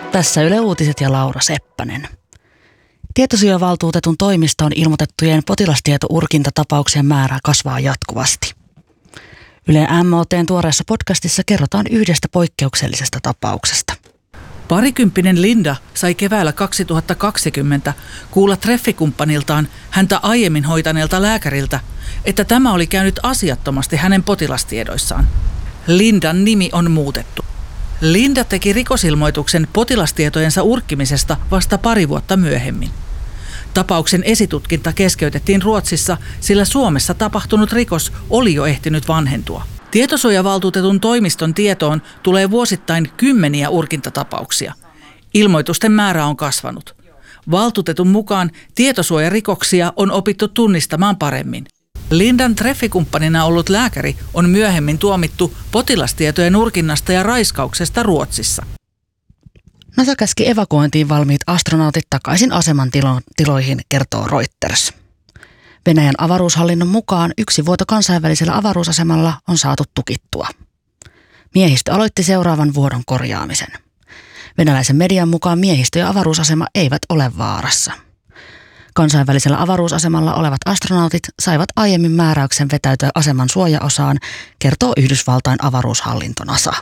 Tässä Yle Uutiset ja Laura Seppänen. Tietosuojavaltuutetun toimistoon ilmoitettujen potilastieto-urkintatapauksien määrä kasvaa jatkuvasti. Yle MOT:n tuoreessa podcastissa kerrotaan yhdestä poikkeuksellisesta tapauksesta. Parikymppinen Linda sai keväällä 2020 kuulla treffikumppaniltaan häntä aiemmin hoitaneelta lääkäriltä, että tämä oli käynyt asiattomasti hänen potilastiedoissaan. Lindan nimi on muutettu. Linda teki rikosilmoituksen potilastietojensa urkkimisesta vasta 2 vuotta myöhemmin. Tapauksen esitutkinta keskeytettiin Ruotsissa, sillä Suomessa tapahtunut rikos oli jo ehtinyt vanhentua. Tietosuojavaltuutetun toimiston tietoon tulee vuosittain 10 urkintatapauksia. Ilmoitusten määrä on kasvanut. Valtuutetun mukaan tietosuojarikoksia on opittu tunnistamaan paremmin. Lindan treffikumppanina ollut lääkäri on myöhemmin tuomittu potilastietojen urkinnasta ja raiskauksesta Ruotsissa. NASA käski evakuointiin valmiit astronautit takaisin aseman tiloihin, kertoo Reuters. Venäjän avaruushallinnon mukaan 1 vuoto kansainvälisellä avaruusasemalla on saatu tukittua. Miehistö aloitti seuraavan vuodon korjaamisen. Venäläisen median mukaan miehistö ja avaruusasema eivät ole vaarassa. Kansainvälisellä avaruusasemalla olevat astronautit saivat aiemmin määräyksen vetäytyä aseman suojaosaan, kertoo Yhdysvaltain avaruushallinto NASA.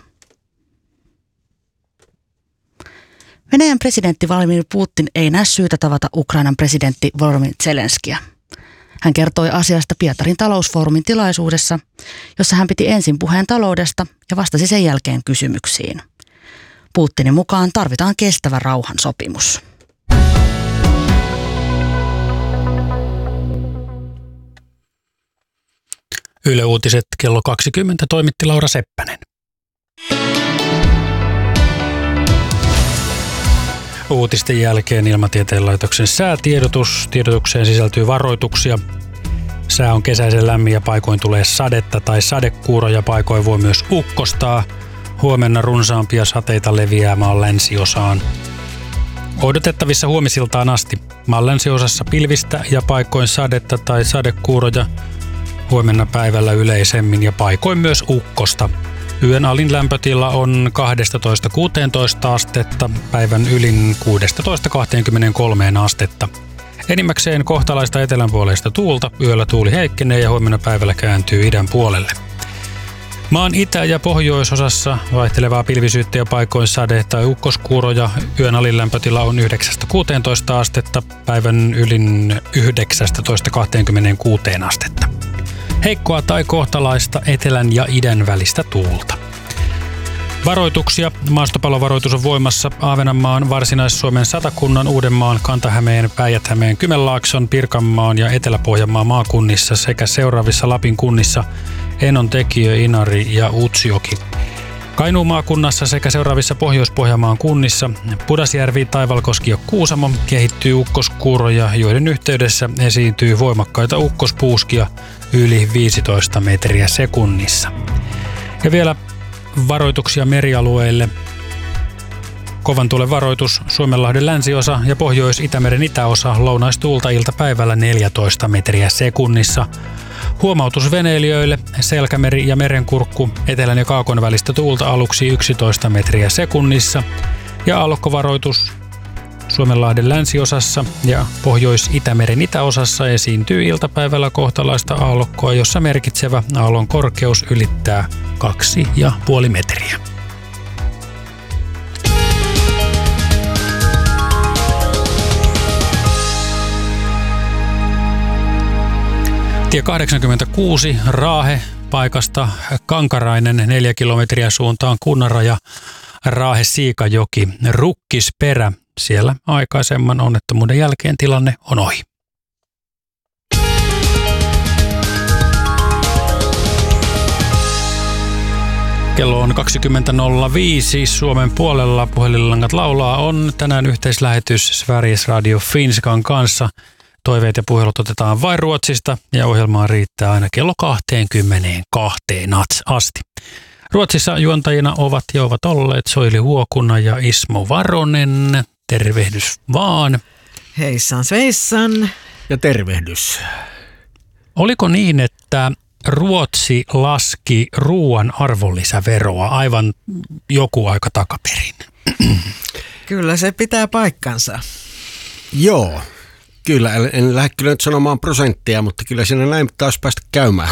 Venäjän presidentti Vladimir Putin ei näe syytä tavata Ukrainan presidentti Volodymyr Zelenskiä. Hän kertoi asiasta Pietarin talousfoorumin tilaisuudessa, jossa hän piti ensin puheen taloudesta ja vastasi sen jälkeen kysymyksiin. Putinin mukaan tarvitaan kestävä rauhansopimus. Yle Uutiset kello 20 toimitti Laura Seppänen. Uutisten jälkeen Ilmatieteen laitoksen säätiedotus. Tiedotukseen sisältyy varoituksia. Sää on kesäisen lämmin ja paikoin tulee sadetta tai sadekuuroja, paikoin voi myös ukkostaa. Huomenna runsaampia sateita leviää maan länsiosaan. Odotettavissa huomisiltaan asti. Maan länsiosassa pilvistä ja paikoin sadetta tai sadekuuroja. Huomenna päivällä yleisemmin ja paikoin myös ukkosta. Yön alin lämpötila on 12–16 astetta, päivän ylin 16–23 astetta. Enimmäkseen kohtalaista etelänpuoleista tuulta, yöllä tuuli heikkenee ja huomenna päivällä kääntyy idän puolelle. Maan itä- ja pohjoisosassa vaihtelevaa pilvisyyttä ja paikoin sade- tai ukkoskuuroja. Yön alin lämpötila on 9–16 astetta, päivän ylin 19–26 astetta. Heikkoa tai kohtalaista etelän ja idän välistä tuulta. Varoituksia. Maastopallovaroitus on voimassa Ahvenanmaan, Varsinais-Suomen, Satakunnan, Uudenmaan, Kanta-Hämeen, Päijät-Hämeen, Kymenlaakson, Pirkanmaan ja Etelä-Pohjanmaan maakunnissa sekä seuraavissa Lapin kunnissa Enontekiö, Inari ja Utsjoki. Kainuun maakunnassa sekä seuraavissa Pohjois-Pohjanmaan kunnissa Pudasjärvi, Taivalkoski ja Kuusamo kehittyy ukkoskuuroja, joiden yhteydessä esiintyy voimakkaita ukkospuuskia yli 15 metriä sekunnissa. Ja vielä varoituksia merialueille. Kovan tuulen varoitus Suomenlahden länsiosa ja Pohjois-Itämeren itäosa, lounaistuulta iltapäivällä 14 metriä sekunnissa. Huomautus veneilijöille, Selkämeri ja Merenkurkku, etelän ja kaakon välistä tuulta aluksi 11 metriä sekunnissa. Ja aallokkovaroitus Suomenlahden länsiosassa ja Pohjois-Itämeren itäosassa esiintyy iltapäivällä kohtalaista aallokkoa, jossa merkitsevä aallon korkeus ylittää 2,5 metriä. Tie 86 Raahe paikasta Kankarainen 4 kilometriä suuntaan Kunnanraja, Raahe-Siikajoki, Rukkisperä. Siellä aikaisemman onnettomuuden jälkeen tilanne on ohi. Kello on 20.05. Suomen puolella puhelinlangat laulaa on tänään yhteislähetys Sveriges Radio Finskan kanssa. Toiveet ja puhelut otetaan vain Ruotsista ja ohjelmaa riittää aina kello 22 asti. Ruotsissa juontajina ovat olleet Soili Huokuna ja Ismo Varonen. Tervehdys vaan. Heissan sveissan. Ja tervehdys. Oliko niin, että Ruotsi laski ruoan arvonlisäveroa aivan joku aika takaperin? Kyllä se pitää paikkansa. Joo. Kyllä, en lähde kyllä nyt sanomaan prosenttia, mutta kyllä siinä näin taas päästä käymään.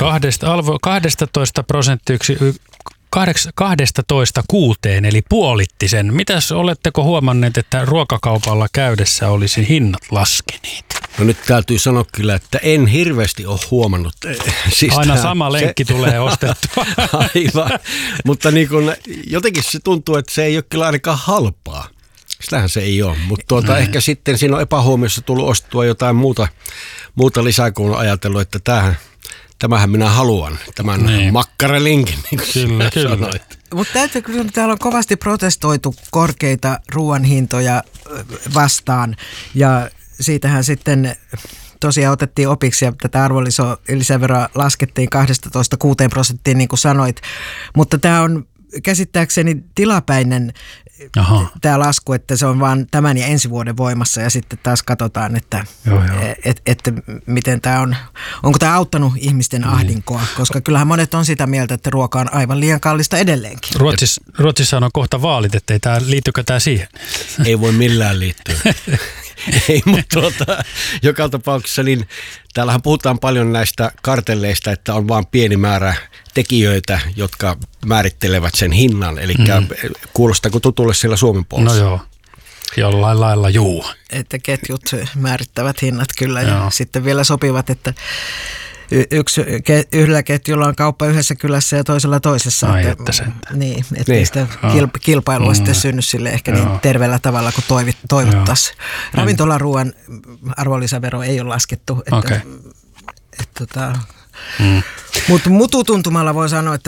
12 eli puolitti sen. Mitäs oletteko huomanneet, että ruokakaupalla käydessä olisi hinnat laskeneet? No nyt täytyy sanoa kyllä, että en hirveästi ole huomannut. Siis aina sama lenkki tulee ostettua. Aivan, mutta niin kun, jotenkin se tuntuu, että se ei ole kyllä ainakaan halpaa. Sitähän se ei ole, mutta ehkä sitten siinä on epähuomiossa tullut ostettua jotain muuta lisää, kun on ajatellut, että tämähän minä haluan, tämän makkaralinkin, niin kuin kyllä. sanoit. Mutta täytyy kyllä, täällä on kovasti protestoitu korkeita ruoan hintoja vastaan ja siitähän sitten tosiaan otettiin opiksi ja tätä arvonlisäveroa laskettiin 12–6% niin kuin sanoit, mutta tämä on käsittääkseni tilapäinen tämä lasku, että se on vaan tämän ja ensi vuoden voimassa ja sitten taas katsotaan, että miten tämä on, onko tämä auttanut ihmisten ahdinkoa, koska kyllähän monet on sitä mieltä, että ruoka on aivan liian kallista edelleenkin. Ruotsissa on kohta vaalit, että liittyykö tämä siihen? Ei voi millään liittyä. Ei, mutta joka tapauksessa niin täällähän puhutaan paljon näistä kartelleista, että on vain pieni määrä tekijöitä, jotka määrittelevät sen hinnan. Eli kuulostaako tutulle siellä Suomen puolessa? No joo, jollain lailla juu. Että ketjut määrittävät hinnat kyllä ja sitten vielä sopivat, että yhdellä ketjulla on kauppa yhdessä kylässä ja toisella toisessa. Ettei sitä kilpailua sitten synny sille ehkä niin terveellä tavalla kuin toivottaisiin. Ravintolaruuan arvonlisävero ei ole laskettu. Mutta mututuntumalla voi sanoa, että